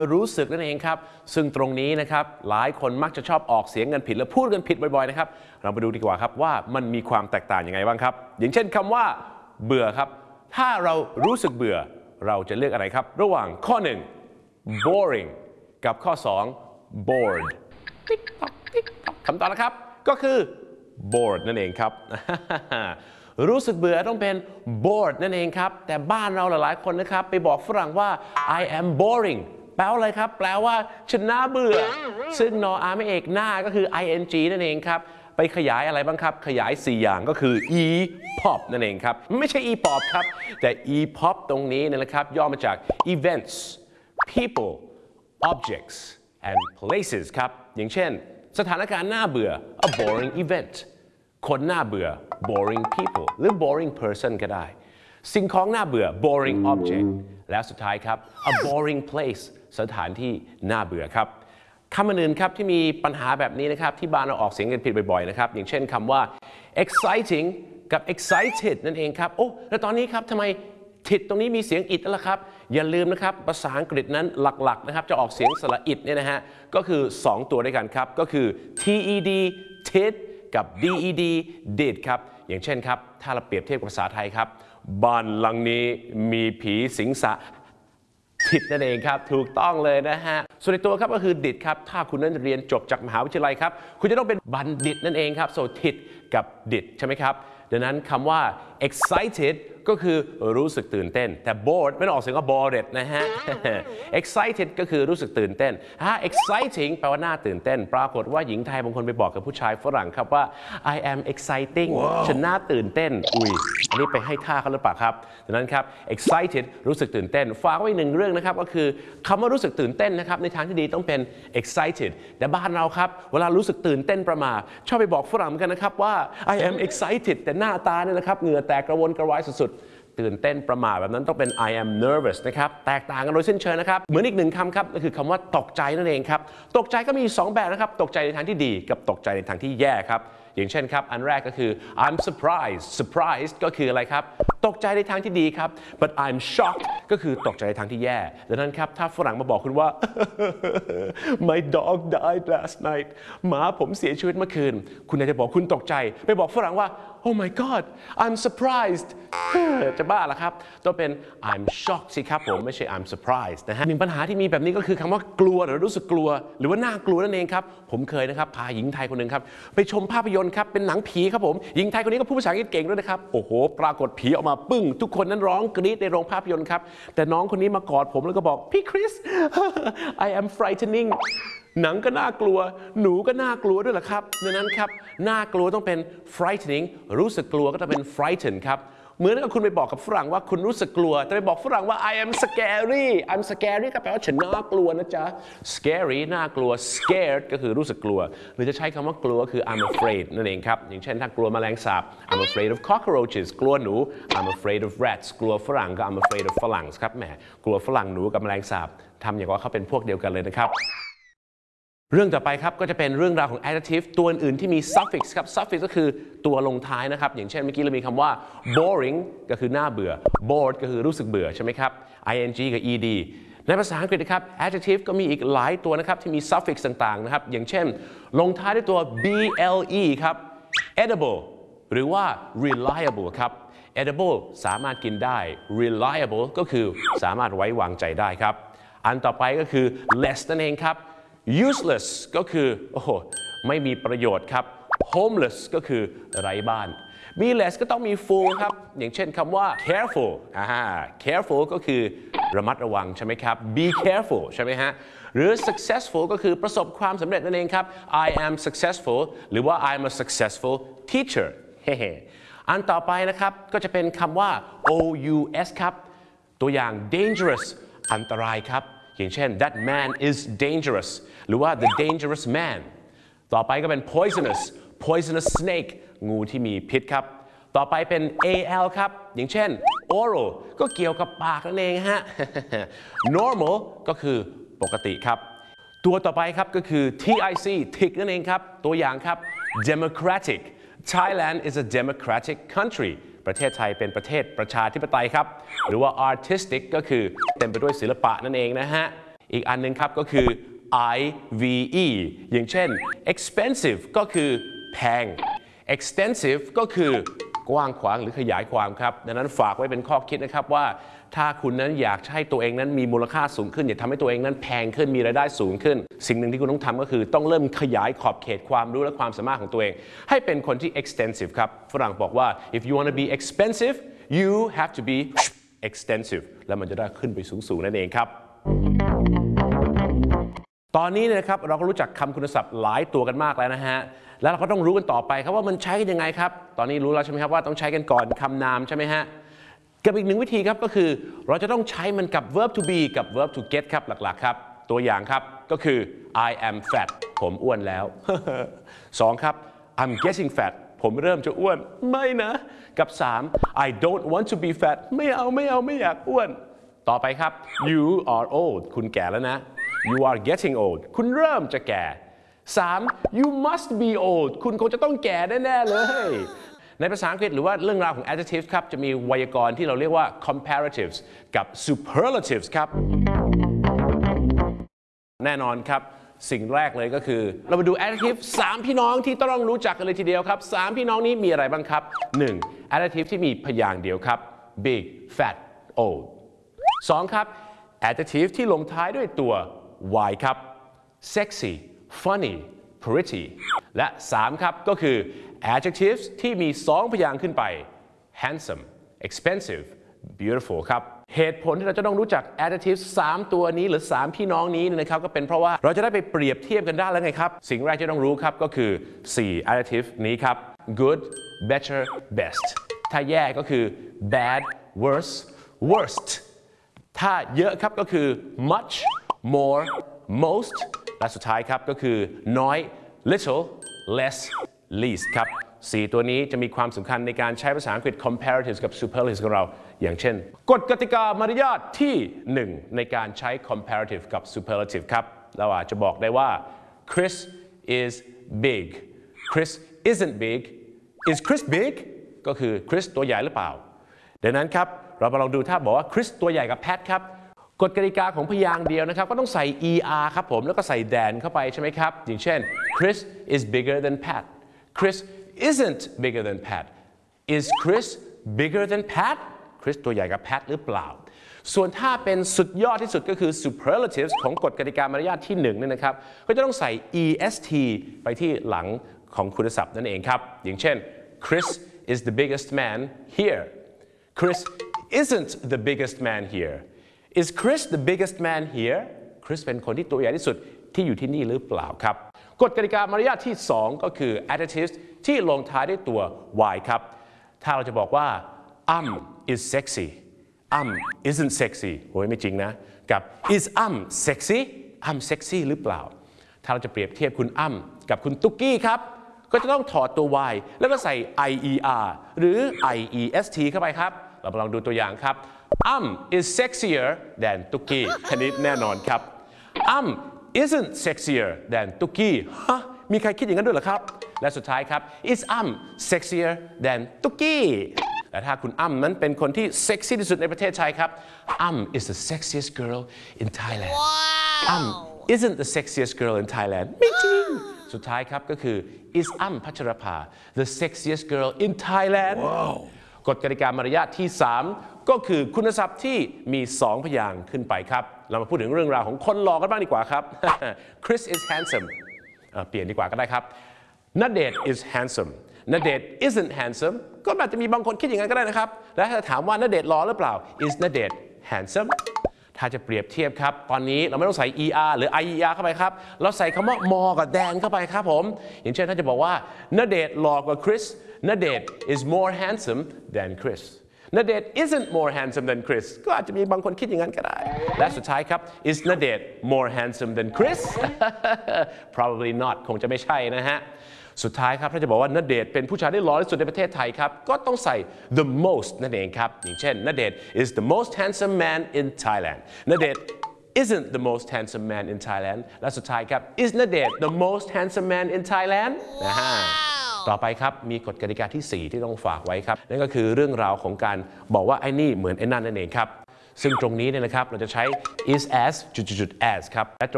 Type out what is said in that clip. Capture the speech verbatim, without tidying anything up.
รู้สึกนั่นเองครับซึ่งตรงนี้นะครับหลายคนมักจะชอบออกเสียงกันผิดและพูดกันผิดบ่อยๆนะครับเราไปดูดีกว่าครับว่ามันมีความแตกต่างยังไงบ้างครับอย่างเช่นคำว่าเบื่อครับถ้าเรารู้สึกเบื่อเราจะเลือกอะไรครับระหว่างข้อหนึ่ง boring กับข้อสอง bored คำตอบนะครับก็คือ bored นั่นเองครับ รู้สึกเบื่อต้องเป็น bored นั่นเองครับแต่บ้านเราหลายๆคนนะครับไปบอกฝรั่งว่า I am boring แปลว่าอะไรครับแปลว่าฉันน่าเบื่อซึ่งนออาไม่เอกหน้าก็คือ ing นั่นเองครับไปขยายอะไรบ้างครับขยายสี่อย่างก็คือ e pop นั่นเองครับไม่ใช่ e pop ครับแต่ e pop ตรงนี้นะครับย่อมาจาก events people objects and places ครับอย่างเช่นสถานการณ์น่าเบื่อ a boring event คนน่าเบื่อ boring people หรือ boring person ก็ได้สิ่งของน่าเบื่อ boring object และสุดท้ายครับ a boring place สถานที่น่าเบื่อครับคำอื่นครับที่มีปัญหาแบบนี้นะครับที่บ้านเราออกเสียงกันผิดบ่อยๆนะครับอย่างเช่นคำว่า exciting กับ excited นั่นเองครับโอ้แล้วตอนนี้ครับทำไมทิดตรงนี้มีเสียงอิดแล้วล่ะครับอย่าลืมนะครับภาษาอังกฤษนั้นหลักๆนะครับจะออกเสียงสระอิดเนี่ยนะฮะก็คือสองตัวด้วยกันครับก็คือ ted tid กับ ded did ครับอย่างเช่นครับถ้าเราเปรียบเทียบกับภาษาไทยครับบ้านหลังนี้มีผีสิงสะทิดนั่นเองครับถูกต้องเลยนะฮะส่วนในตัวครับก็คือดิดครับถ้าคุณนั้นเรียนจบจากมหาวิทยาลัยครับคุณจะต้องเป็นบัณฑิตนั่นเองครับ so ทิดกับดิดใช่ไหมครับดังนั้นคำว่า excited ก็คือรู้สึกตื่นเต้นแต่ bored ไม่ต้องออกเสียงว่า bored นะฮะ excited ก็คือรู้สึกตื่นเต้นถ้า exciting แปลว่าน่าตื่นเต้นปรากฏว่าหญิงไทยบางคนไปบอกกับผู้ชายฝรั่งครับว่า I am exciting ฉันน่าตื่นเต้นอุ้ยอันนี้ไปให้ท่าเขาหรือเปล่าครับดังนั้นครับ excited รู้สึกตื่นเต้นฝากไว้หนึ่งเรื่องนะครับก็คือคำว่ารู้สึกตื่นเต้นนะครับในทางที่ดีต้องเป็น excited แต่บ้านเราครับเวลารู้สึกตื่นเต้นประมาชอบไปบอกฝรั่งเหมือนกันนะครับว่า I am excited แต่หน้าตาเนี่ยนะครับเหงื่อแตกกระวนกระวายสุดๆตื่นเต้นประมาแบบนั้นต้องเป็น I am nervous นะครับแตกต่างกันโดยสิ้นเชิงนะครับเหมือนอีกหนึ่งคำครับก็คือคำว่าตกใจนั่นเองครับตกใจก็มีสองแบบนะครับตกใจในทางที่ดีกับตกใจในทางที่แย่ครับอย่างเช่นครับอันแรกก็คือ I'm surprised surprised ก็คืออะไรครับตกใจในทางที่ดีครับ but I'm shocked ก็คือตกใจในทางที่แย่ดังนั้นครับถ้าฝรั่งมาบอกคุณว่า my dog died last night หมาผมเสียชีวิตเมื่อคืนคุณอาจจะบอกคุณตกใจไปบอกฝรั่งว่า oh my god I'm surprised จะบ้าเหรอครับต้องเป็น I'm shocked สิครับผมไม่ใช่ I'm surprised นะฮะหนึ่งปัญหาที่มีแบบนี้ก็คือคำว่ากลัวหรือรู้สึกกลัวหรือว่าน่ากลัวนั่นเองครับผมเคยนะครับพาหญิงไทยคนหนึ่งครับไปชมภาพยนตร์ครับเป็นหนังผีครับผมหญิงไทยคนนี้ก็พูดภาษาอังกฤษเก่งด้วยนะครับโอ้โหปรากฏผีออกมาปึ้งทุกคนนั้นร้องกรี๊ดในโรงภาพยนตร์ครับแต่น้องคนนี้มากอดผมแล้วก็บอกพี่คริส I am frightening หนังก็น่ากลัวหนูก็น่ากลัวด้วยแหละครับดังนั้นครับน่ากลัวต้องเป็น frightening รู้สึกกลัวก็ต้องเป็น frighten ครับเหมือนกับคุณไปบอกกับฝรั่งว่าคุณรู้สึกกลัวแต่ไปบอกฝรั่งว่า I am scary I'm scary ก็แปลว่าฉันน่ากลัวนะจ๊ะ scary น่ากลัว scared ก็คือรู้สึกกลัวหรือจะใช้คำว่ากลัวคือ I'm afraid นั่นเองครับอย่างเช่นถ้ากลัวแมลงสาบ I'm afraid of cockroaches กลัวหนู I'm afraid of rats กลัวฝรั่งก็ I'm afraid of ฝรั่งครับแหมกลัวฝรั่งหนูกับแมลงสาบทำอย่างว่าเขาเป็นพวกเดียวกันเลยนะครับเรื่องต่อไปครับก็จะเป็นเรื่องราวของ adjective ตัวอื่นที่มี suffix ครับ suffix ก็คือตัวลงท้ายนะครับอย่างเช่นเมื่อกี้เรามีคำว่า boring ก็คือน่าเบื่อ bored ก็คือรู้สึกเบื่อใช่ไหมครับ ing กับ ed ในภาษาอังกฤษนะครับ adjective ก็มีอีกหลายตัวนะครับที่มี suffix ต่างๆนะครับอย่างเช่นลงท้ายด้วยตัว ble ครับ edible หรือว่า reliable ครับ edible สามารถกินได้ reliable ก็คือสามารถไว้วางใจได้ครับอันต่อไปก็คือ less นั่นเองครับuseless ก็คือโอ้โหไม่มีประโยชน์ครับ homeless ก็คือไร้บ้านมี less ก็ต้องมี full ครับอย่างเช่นคำว่า careful อ่า careful ก็คือระมัดระวังใช่ไหมครับ be careful ใช่ไหมฮะหรือ successful ก็คือประสบความสำเร็จนั่นเองครับ I am successful หรือว่า I'm a successful teacher เฮ้อันต่อไปนะครับก็จะเป็นคำว่า ous ครับตัวอย่าง dangerous อันตรายครับอย่างเช่น that man is dangerous หรือว่า the dangerous man ต่อไปก็เป็น poisonous poisonous snake งูที่มีพิษครับต่อไปเป็น al ครับอย่างเช่น oral ก็เกี่ยวกับปากนั่นเองฮะ normal ก็คือปกติครับตัวต่อไปครับก็คือ tic tick นั่นเองครับตัวอย่างครับ democratic Thailand is a democratic country ประเทศไทยเป็นประเทศประชาธิปไตยครับหรือว่า artistic ก็คือเต็มไปด้วยศิลปะนั่นเองนะฮะอีกอันนึงครับก็คือ ไอ วี อี อย่างเช่น expensive ก็คือแพง extensive ก็คือกว้างขวางหรือขยายความครับดังนั้นฝากไว้เป็นข้อคิดนะครับว่าถ้าคุณนั้นอยากให้ตัวเองนั้นมีมูลค่าสูงขึ้นอยากทำให้ตัวเองนั้นแพงขึ้นมีรายได้สูงขึ้นสิ่งหนึ่งที่คุณต้องทำก็คือต้องเริ่มขยายขอบเขตความรู้และความสามารถของตัวเองให้เป็นคนที่ extensive ครับฝรั่งบอกว่า if you want to be expensive you have to be extensive แล้วมันจะได้ขึ้นไปสูงๆนั่นเองครับตอนนี้นะครับเราก็รู้จักคำคุณศัพท์หลายตัวกันมากแล้วนะฮะแล้วเราก็ต้องรู้กันต่อไปครับว่ามันใช้กันยังไงครับตอนนี้รู้แล้วใช่ไหมครับว่าต้องใช้กันก่อนคำนามใช่ไหมฮะกับอีกหนึ่งวิธีครับก็คือเราจะต้องใช้มันกับ verb to be กับ verb to get ครับหลักๆครับตัวอย่างครับก็คือ I am fat ผมอ้วนแล้ว สองครับ I'm getting fat ผมเริ่มจะอ้วนไม่นะกับสาม I don't want to be fat ไม่เอาไม่เอาไม่อยากอ้วนต่อไปครับ you are old คุณแก่แล้วนะ you are getting old คุณเริ่มจะแก่สาม you must be old คุณคงจะต้องแก่แน่ๆเลยในภาษาอังกฤษหรือว่าเรื่องราวของ adjectives ครับจะมีไวยากรณ์ที่เราเรียกว่า comparatives กับ superlatives ครับแน่นอนครับสิ่งแรกเลยก็คือเรามาดู adjective สามพี่น้องที่ต้องรู้จักกันเลยทีเดียวครับสามพี่น้องนี้มีอะไรบ้างครับหนึ่ง adjective ที่มีพยางค์เดียวครับ big fat old สองครับ adjective ที่ลงท้ายด้วยตัว y ครับ sexy funny pretty และสามครับก็คือ adjectives ที่มีสองพยางค์ขึ้นไป handsome expensive beautiful ครับเหตุผลที่เราจะต้องรู้จัก adjectives สามตัวนี้หรือสามพี่น้องนี้นะครับก็เป็นเพราะว่าเราจะได้ไปเปรียบเทียบกันได้แล้วไงครับสิ่งแรกที่ต้องรู้ครับก็คือสี่ adjective นี้ครับ good better best ถ้าแย่ก็คือ bad worse worst ถ้าเยอะครับก็คือ much more most และสุดท้ายครับก็คือน้อย little less least ครับสี่ตัวนี้จะมีความสำคัญในการใช้ภาษาอังกฤษ comparatives กับ superlatives ของเราอย่างเช่นกฎกติกามารยาทที่หนึ่งในการใช้ comparative กับ superlative ครับเราอาจจะบอกได้ว่า Chris is big Chris isn't big is Chris big ก็คือ Chris ตัวใหญ่หรือเปล่าดังนั้นครับเรามาลองดูถ้าบอกว่า Chris ตัวใหญ่กับ Pat ครับกฎกติกาของพยางค์เดียวนะครับก็ต้องใส่ er ครับผมแล้วก็ใส่ than เข้าไปใช่ไหมครับอย่างเช่น Chris is bigger than Pat Chris isn't bigger than Pat is Chris bigger than Pat Chris ตัวใหญ่กับ Pat หรือเปล่าส่วนถ้าเป็นสุดยอดที่สุดก็คือ superlatives ของกฎกติกามารยาทที่หนึ่งเนี่ยนะครับก็จะต้องใส่ est ไปที่หลังของคุณศัพท์นั่นเองครับอย่างเช่น Chris is the biggest man here Chris isn't the biggest man here Is Chris the biggest man here? Chris เป็นคนที่ตัวใหญ่ที่สุดที่อยู่ที่นี่หรือเปล่าครับกฎกติกามารยาทที่สองก็คือ adjectives ที่ลงท้ายด้วยตัว y ครับถ้าเราจะบอกว่า um is sexy um isn't sexy โอ้ยไม่จริงนะกับ is um sexy um sexy หรือเปล่าถ้าเราจะเปรียบเทียบคุณ um กับคุณตุ๊กกี้ครับก็จะต้องถอดตัว y แล้วก็ใส่ ier หรือ iest เข้าไปครับเรามาลองดูตัวอย่างครับUm is sexier than Tuki อันนี้แน่นอนครับ Um isn't sexier than Tuki ฮะมีใครคิดอย่างนั้นด้วยเหรอครับและสุดท้ายครับ Is Um sexier than Tuki และถ้าคุณอ้ำนั้นเป็นคนที่เซ็กซี่ที่สุดในประเทศไทยครับ Um is the sexiest girl in Thailand Um isn't the sexiest girl in Thailand ไม่จริงสุดท้ายครับก็คือ Is Um พัชรภา the sexiest girl in Thailand กฎกติกามารยาทที่สามก็คือคุณศัพท์ที่มีสองพยางค์ขึ้นไปครับเรามาพูดถึงเรื่องราวของคนหล่อกันบ้างดีกว่าครับ Chris is handsome เปลี่ยนดีกว่าก็ได้ครับ Nadet is handsome Nadet isn't handsome ก็อาจจะมีบางคนคิดอย่างนั้นก็ได้นะครับและถ้าถามว่า Nadet หล่อหรือเปล่า is Nadet handsome ถ้าจะเปรียบเทียบครับตอนนี้เราไม่ต้องใส่ er หรือ ier เข้าไปครับเราใส่คำว่า more กับ than เข้าไปครับผมอย่างเช่นถ้าจะบอกว่า Nadet หล่อกว่า Chris Nadet is more handsome than Chris Nadet isn't more handsome than Chris ก็อาจจะมีบางคนคิดอย่างนั้นก็ได้และสุดท้ายครับ is Nadet more handsome than Chris probably not คงจะไม่ใช่นะฮะสุดท้ายครับถ้าจะบอกว่า Nadet เป็นผู้ชายที่หล่อที่สุดในประเทศไทยครับก็ต้องใส่ the most นั่นเองครับอย่างเช่น Nadet is the most handsome man in Thailand Nadet isn't the most handsome man in Thailand และสุดท้ายครับ is Nadet the most handsome man in Thailand นะฮะต่อไปครับมีกฎกติกาที่สี่ที่ต้องฝากไว้ครับนั่นก็คือเรื่องราวของการบอกว่าไอ้นี่เหมือนไอ้นั่นนั่นเองครับซึ่งตรงนี้เนี่ยนะครับเราจะใช้ is as จุดๆ as ครับและ